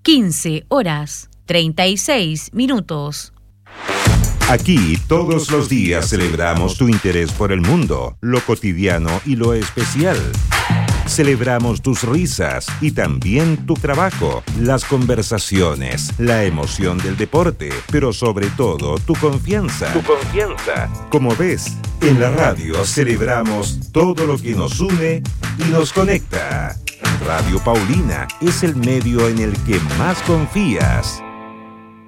15:36. Aquí todos los días celebramos tu interés por el mundo, lo cotidiano y lo especial. Celebramos tus risas y también tu trabajo, las conversaciones, la emoción del deporte, pero sobre todo tu confianza. Como ves, en la radio celebramos todo lo que nos une y nos conecta. Radio Paulina es el medio en el que más confías.